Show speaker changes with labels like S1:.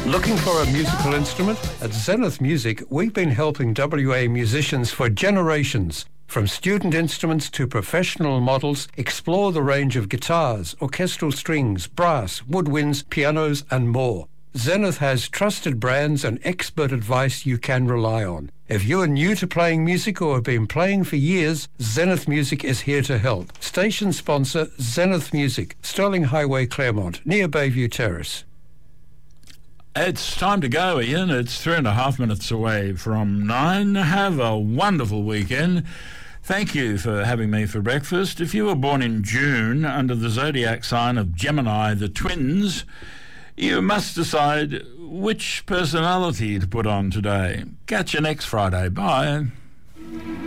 S1: Looking for a musical instrument? At Zenith Music, we've been helping WA musicians for generations. From student instruments to professional models, explore the range of guitars, orchestral strings, brass, woodwinds, pianos and more. Zenith has trusted brands and expert advice you can rely on. If you are new to playing music or have been playing for years, Zenith Music is here to help. Station sponsor Zenith Music, Stirling Highway, Claremont, near Bayview Terrace.
S2: It's time to go, Ian. It's 3.5 minutes away from 9. Have a wonderful weekend. Thank you for having me for breakfast. If you were born in June under the zodiac sign of Gemini, the twins, you must decide which personality to put on today. Catch you next Friday. Bye.